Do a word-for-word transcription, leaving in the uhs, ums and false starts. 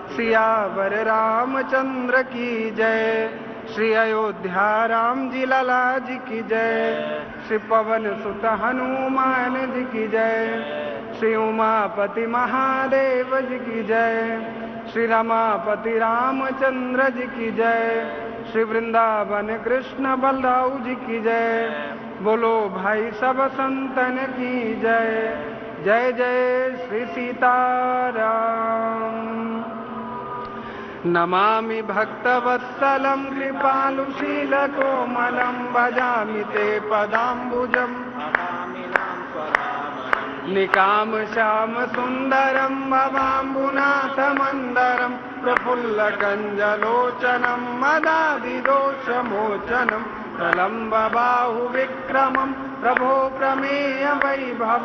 सियावर रामचंद्र की जय। श्री अयोध्या राम जी लला जी की जय। श्री पवन सुत हनुमान जी की जय। श्री उमापति महादेव जी की जय। श्री रमापति रामचंद्र जी की जय। श्री वृंदावन कृष्ण बलदाऊ जी की जय। बोलो भाई सब संतन की जय। जय जय श्री सीताराम। नमामि भक्तवत्सलं कृपालुशीलकोमलं भजामि ते पदाम्बुजम् निकामश्यामसुन्दरं भवाम्बुनाथमन्दरं प्रफुल्लकञ्जलोचनं मदादिदोषमोचनं प्रलम्बबाहुविक्रमं प्रभो प्रमेय वैभवम्